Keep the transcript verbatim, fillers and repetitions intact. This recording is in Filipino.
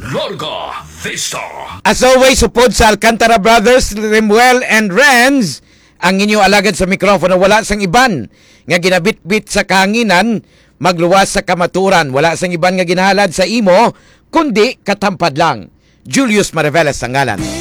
Larga Vista. As always, supod sa Alcantara Brothers, Rimuel and Renz, ang inyo alagad sa mikropono, wala sang iban nga ginabit-bit sa kahanginan, magluwas sa kamaturan, wala sang iban nga ginahalad sa imo, kundi katampad lang. Julius Mariveles ang ngalan.